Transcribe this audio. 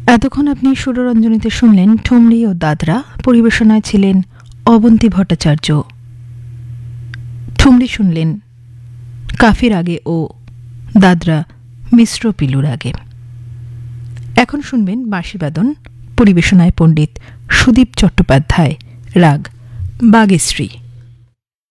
এতক্ষণ আপনি সুররঞ্জনীতে শুনলেন ঠুমরি ও দাদরা, পরিবেশনায় ছিলেন অবন্তী ভট্টাচার্য। ঠুমরি শুনলেন কাফির আগে ও দাদরা মিশ্র পিলুর আগে। এখন শুনবেন বাঁশিবাদন, পরিবেশনায় পণ্ডিত সুদীপ চট্টোপাধ্যায়, রাগ বাগেশ্রী।